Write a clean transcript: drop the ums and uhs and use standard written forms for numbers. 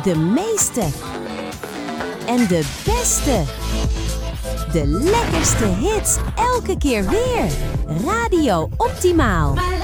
De meeste. En de beste. De lekkerste hits elke keer weer. Radio Optimaal.